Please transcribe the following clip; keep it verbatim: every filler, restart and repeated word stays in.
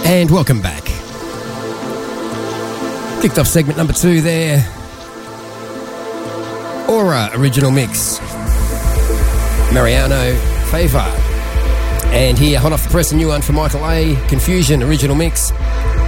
And welcome back. Kicked off segment number two there. Aura original mix. Mariano Favor. And here, hot off the press, a new one for Michael A. Confusion original mix.